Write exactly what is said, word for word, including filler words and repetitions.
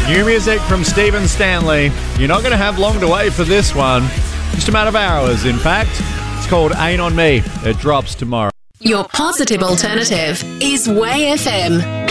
New music from Stephen Stanley. You're not going to have long to wait for this one. Just a matter of hours, in fact. It's called Ain't On Me. It drops tomorrow. Your positive alternative is Way F M.